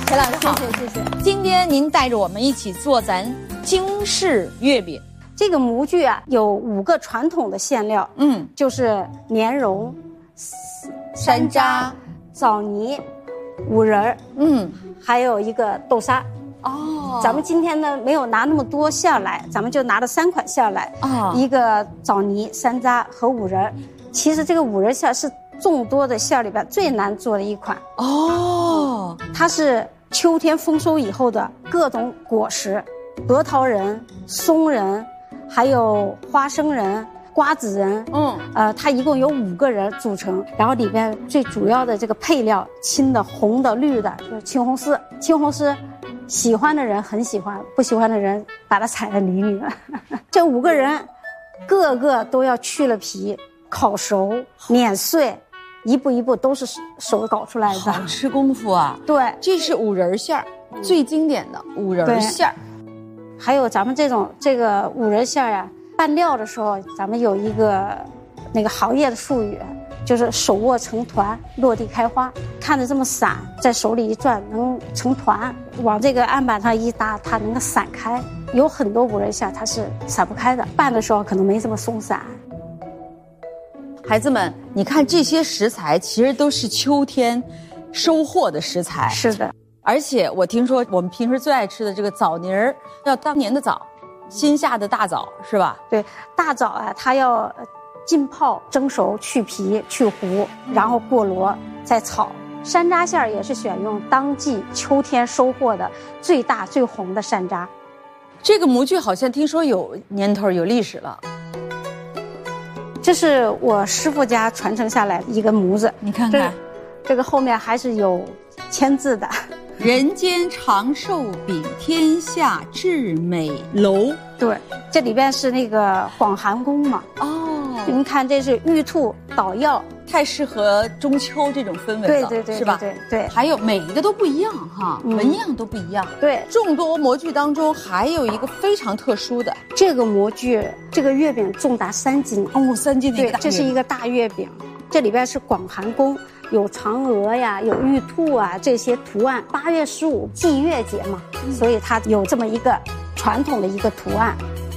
田老师好， 谢谢。 今天您带着我们一起做咱京式月饼。 这个模具啊，有5个传统的馅料，就是莲蓉、山楂、枣泥、五仁还有一个豆沙。哦，咱们今天呢没有拿那么多馅儿来，咱们就拿了3款馅儿来。一个枣泥、山楂和五仁。其实这个五仁馅是众多的馅儿里边最难做的一款。哦，它是秋天丰收以后的各种果实，核桃仁、松仁，还有花生仁、瓜子仁。它一共有5个仁组成，然后里边最主要的这个配料，青的、红的、绿的，就是青红丝。青红丝喜欢的人很喜欢，不喜欢的人把它踩在泥里了。这5个人个个都要去了皮，烤熟、碾碎，一步一步都是手搞出来的， 好吃功夫啊！ 对， 这是五仁馅儿，最经典的五仁馅儿。 还有咱们这个五仁馅儿啊，拌料的时候，咱们有一个那个行业的术语，就是手握成团，落地开花。看着这么散，在手里一转能成团，往这个案板上一搭，它能够散开。有很多五仁馅它是散不开的，拌的时候可能没这么松散。 孩子们，你看这些食材其实都是秋天收获的食材。 是的， 而且我听说我们平时最爱吃的这个枣泥儿，要当年的枣，新下的大枣是吧？ 对，大枣啊，它要浸泡、蒸熟、去皮、去核，然后过箩再炒。山楂馅儿也是选用当季秋天收获的最大最红的山楂。 这个模具好像听说有年头、有历史了。 这是我师傅家传承下来的一个模子， 你看看， 这个后面还是有签字的。 人间长寿饼，天下至美楼。 对，这里边是那个广寒宫嘛。哦，您看这是玉兔捣药， 太适合中秋这种氛围了， 对， 是吧？ 对。 还有每一个都不一样哈，纹样都不一样。 对， 众多模具当中还有一个非常特殊的， 这个模具，这个月饼重达3斤。 哦，3斤的一个大月饼。 对，这是一个大月饼，这里边是广寒宫。有嫦娥呀，有玉兔啊，这些图案。8月15祭月节嘛，所以它有这么一个传统的一个图案。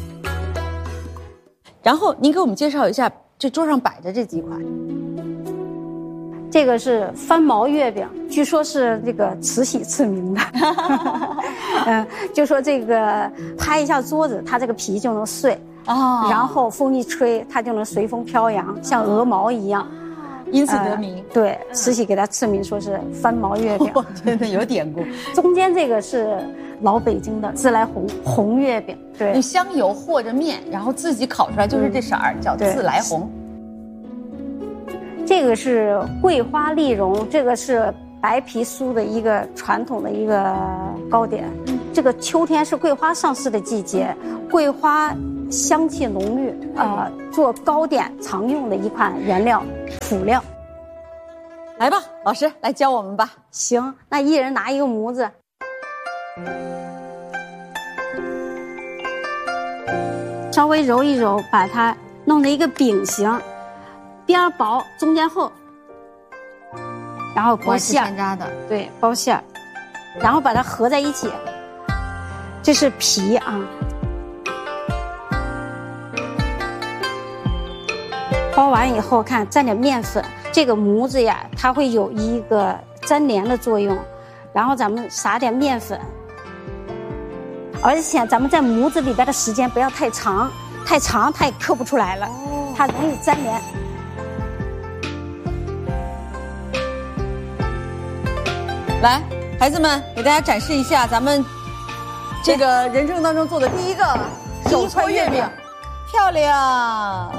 然后您给我们介绍一下这桌上摆的这几款。 这个是翻毛月饼，据说是这个慈禧赐名的。就说这个拍一下桌子，它这个皮就能碎然后风一吹，它就能随风飘扬，像鹅毛一样。 因此得名。 对，慈禧给它赐名说是翻毛月饼。 真的有典故。 中间这个是老北京的自来红月饼，对， 用香油和着面，然后自己烤出来就是这色儿，叫自来红。 这个是桂花丽蓉，这个是白皮酥的一个传统的一个糕点。这个秋天是桂花上市的季节，桂花香气浓郁，做糕点常用的一款原料辅料。 来吧，老师来教我们吧。 行，那一人拿一个模子。稍微揉一揉，把它弄成一个饼形，边薄中间厚，然后包馅儿。 山楂的， 对，包馅儿，然后把它合在一起。这是皮啊，包完以后看蘸点面粉，这个模子呀，它会有一个粘连的作用，然后咱们撒点面粉。而且咱们在模子里边的时间不要太长，太长它也刻不出来了，它容易粘连。 来，孩子们，给大家展示一下咱们这个人生当中做的第一个手搓月饼，漂亮。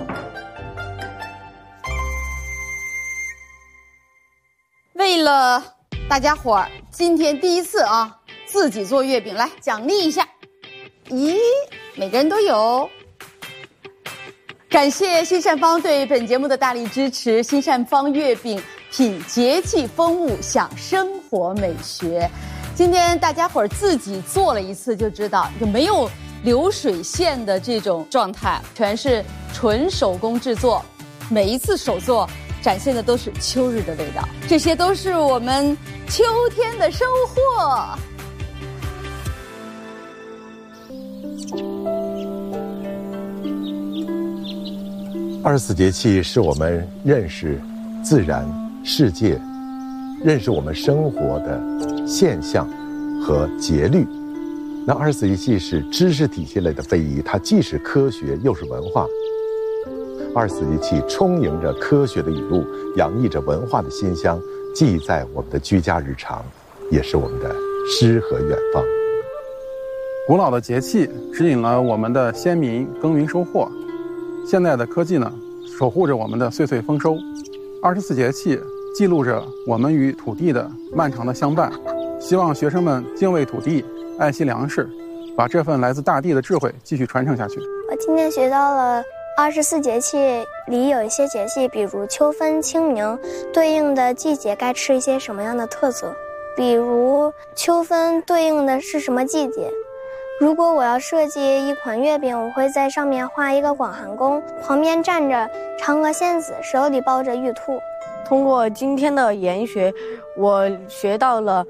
为了大家伙儿今天第一次啊，自己做月饼，来奖励一下。咦，每个人都有。感谢新善方对本节目的大力支持。新善方月饼，品节气风物，享生活美学。今天大家伙儿自己做了一次就知道，就没有流水线的这种状态，全是纯手工制作，每一次手做展现的都是秋日的味道，这些都是我们秋天的收获。 24节气是我们认识自然世界、认识我们生活的现象和节律。那24节气是知识体系类的非遗，它既是科学又是文化。24节气充盈着科学的语录，洋溢着文化的馨香，既在我们的居家日常，也是我们的诗和远方。 古老的节气指引了我们的先民耕耘收获，现代的科技呢，守护着我们的岁岁丰收。24节气记录着我们与土地的漫长的相伴，希望学生们敬畏土地，爱惜粮食，把这份来自大地的智慧继续传承下去。 我今天学到了24节气里有一些节气，比如秋分、清明，对应的季节该吃一些什么样的特色。比如秋分对应的是什么季节？如果我要设计一款月饼，我会在上面画一个广寒宫，旁边站着嫦娥仙子，手里抱着玉兔。 通过今天的研学，我学到了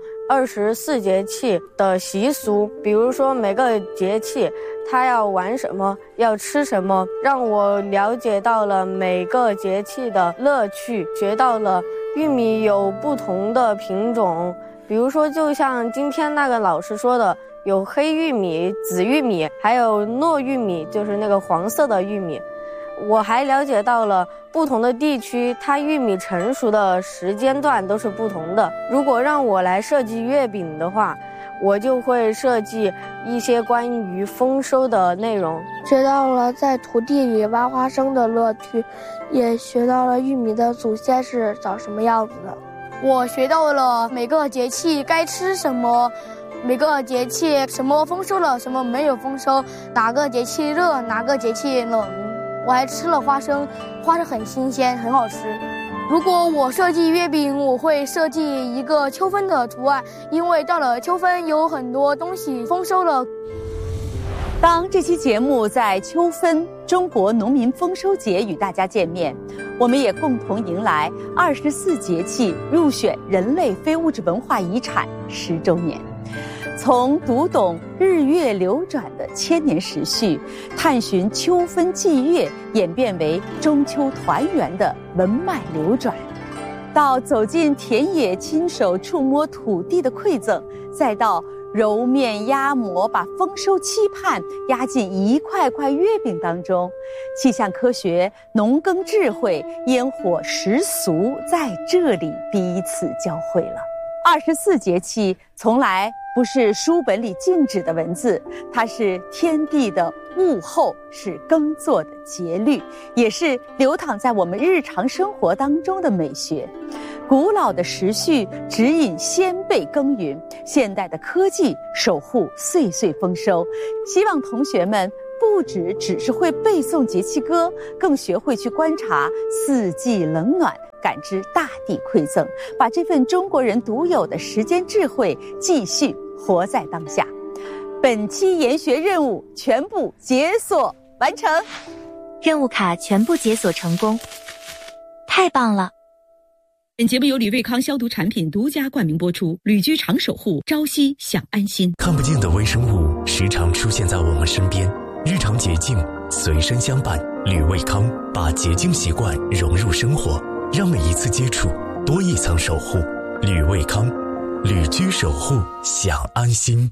24节气的习俗，比如说每个节气它要玩什么，要吃什么，让我了解到了每个节气的乐趣，学到了玉米有不同的品种，比如说就像今天那个老师说的，有黑玉米、紫玉米，还有糯玉米，就是那个黄色的玉米。我还了解到了不同的地区，它玉米成熟的时间段都是不同的。如果让我来设计月饼的话，我就会设计一些关于丰收的内容。 学到了在土地里挖花生的乐趣，也学到了玉米的祖先是长什么样子的。 我学到了每个节气该吃什么，每个节气什么丰收了，什么没有丰收，哪个节气热，哪个节气冷。我还吃了花生，花生很新鲜，很好吃。如果我设计月饼，我会设计一个秋分的图案，因为到了秋分有很多东西丰收了。 当这期节目在秋分中国农民丰收节与大家见面，我们也共同迎来24节气入选人类非物质文化遗产10周年。从读懂日月流转的千年时序，探寻秋分祭月演变为中秋团圆的文脉流转，到走进田野亲手触摸土地的馈赠，再到揉面压模把丰收期盼压进一块块月饼当中，气象科学、农耕智慧、烟火习俗在这里彼此交汇了。24节气从来不是书本里静止的文字，它是天地的物候，是耕作的节律，也是流淌在我们日常生活当中的美学。古老的时序指引先辈耕耘，现代的科技守护岁岁丰收。希望同学们不只是会背诵节气歌，更学会去观察四季冷暖，感知大地馈赠，把这份中国人独有的时间智慧继续活在当下。本期研学任务全部解锁完成， 任务卡全部解锁成功，太棒了！ 本节目由吕卫康消毒产品独家冠名播出，旅居常守护，朝夕享安心。 看不见的微生物时常出现在我们身边，日常洁净随身相伴。吕卫康把洁净习惯融入生活，让每一次接触多一层守护。吕卫康，旅居守护，享安心。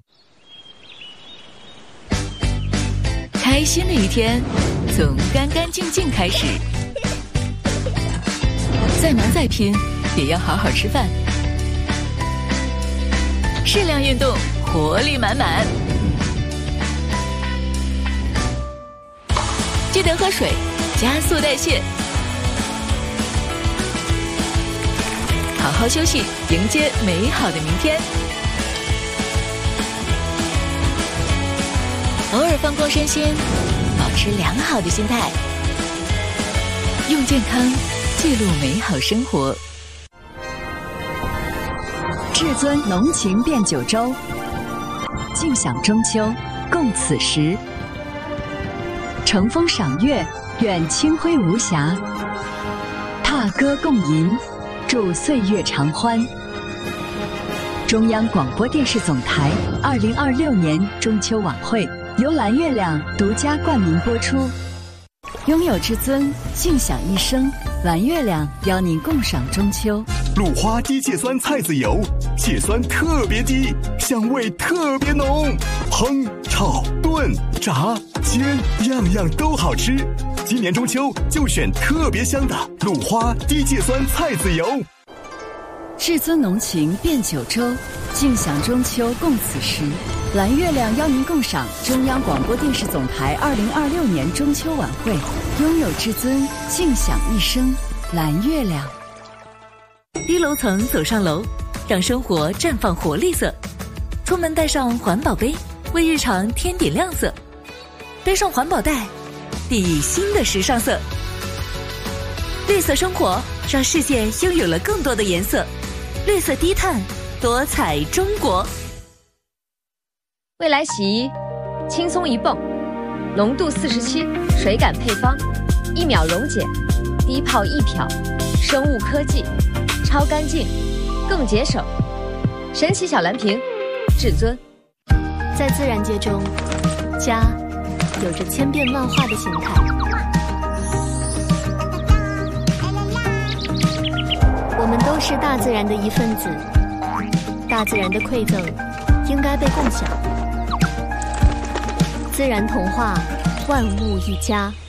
开心的一天从干干净净开始，再忙再拼也要好好吃饭，适量运动，活力满满。记得喝水，加速代谢，好好休息，迎接美好的明天。偶尔放空身心，保持良好的心态，用健康记录美好生活。 至尊浓情变九州，静享中秋，共此时。乘风赏月，愿清辉无瑕。踏画歌共吟，祝岁月常欢。中央广播电视总台2026年中秋晚会由蓝月亮独家冠名播出。拥有至尊，尽享一生。蓝月亮邀您共赏中秋。 鲁花低芥酸菜籽油，芥酸特别低，香味特别浓，烹、炒、炖、炸、煎，样样都好吃。今年中秋就选特别香的鲁花低芥酸菜籽油。 至尊浓情遍九州，尽享中秋共此时。蓝月亮邀您共赏中央广播电视总台2026年中秋晚会，拥有至尊，尽享一生。蓝月亮。 低楼层走上楼，让生活绽放活力色。出门带上环保杯，为日常添点亮色。背上环保袋，熠熠新的时尚色。绿色生活，让世界拥有了更多的颜色。绿色低碳，多彩中国。 未来洗衣，轻松一泵，浓度47，水感配方，1秒溶解，低泡易漂，生物科技，超干净，更节省。神奇小蓝瓶，至尊。 在自然界中，家有着千变万化的形态。我们都是大自然的一份子，大自然的馈赠应该被共享。自然童话，万物一家。